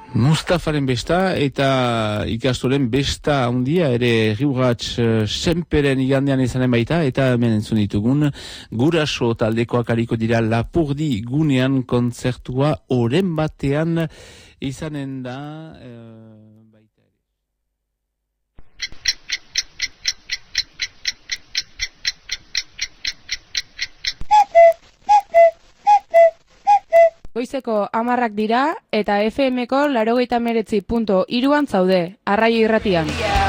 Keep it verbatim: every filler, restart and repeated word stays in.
Mustafaren besta eta ikastoren besta handia ere Riurats senperen igandean izanen baita eta hemen entzun ditugun Guraso taldekoak ariko dira Lapurdi gunean kontzertua oren batean izanen da e, baita ere. Goizeko hamarrak dira eta F M ko laurogeita hemeretzi puntu hiruan zaude, Arraio Irratian.